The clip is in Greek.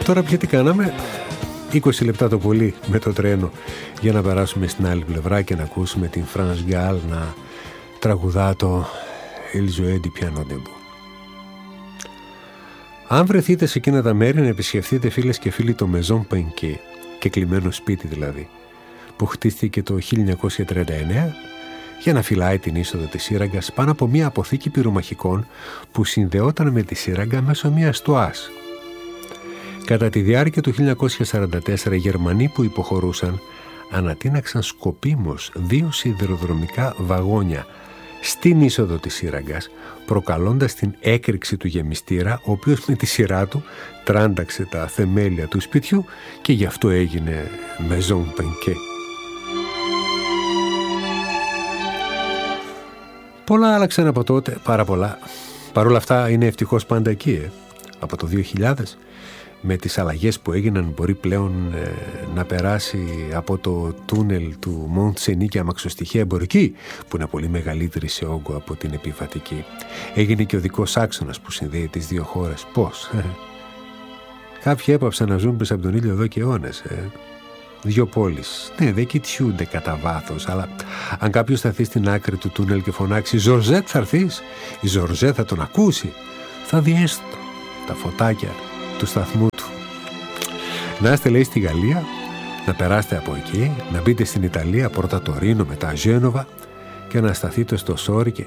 Τώρα πια τι κάναμε? 20 λεπτά το πολύ με το τρένο για να περάσουμε στην άλλη πλευρά και να ακούσουμε την France Gall να τραγουδά το Il jouet du piano debout. Αν βρεθείτε σε εκείνα τα μέρη, να επισκεφτείτε, φίλες και φίλοι, το Maison Penquet, κεκλειμένο σπίτι δηλαδή, που χτίστηκε το 1939 για να φυλάει την είσοδο της σύραγγας πάνω από μια αποθήκη πυρομαχικών που συνδεόταν με τη σύραγγα μέσω μιας τουάς. Κατά τη διάρκεια του 1944, οι Γερμανοί που υποχωρούσαν ανατείναξαν σκοπίμως 2 σιδηροδρομικά βαγόνια στην είσοδο της σύραγγας, προκαλώντας την έκρηξη του γεμιστήρα, ο οποίος με τη σειρά του τράνταξε τα θεμέλια του σπιτιού και γι' αυτό έγινε Maison Penquet. Πολλά άλλαξαν από τότε, πάρα πολλά. Παρ' όλα αυτά είναι ευτυχώς πάντα εκεί. Από το 2000, με τις αλλαγές που έγιναν, μπορεί πλέον να περάσει από το τούνελ του Μοντ Σενί και αμαξοστοιχεία εμπορική, που είναι πολύ μεγαλύτερη σε όγκο από την επιβατική. Έγινε και ο δικός άξονας που συνδέει τις δύο χώρες. Πώς? Κάποιοι έπαψαν να ζουν πίσω από τον ήλιο εδώ και αιώνες. 2 πόλεις. Ναι, δεν κοιτιούνται κατά βάθος, αλλά αν κάποιος σταθεί στην άκρη του τούνελ και φωνάξει «Ζορζέτ, θα έρθεις?» η Ζορζέτ θα τον ακούσει. Θα δει έστω τα φωτάκια του σταθμού του. Να είστε, λέει, στη Γαλλία, να περάσετε από εκεί, να μπείτε στην Ιταλία, πρώτα το Ρήνο, μετά Γένοβα, και να σταθείτε στο Σόρι και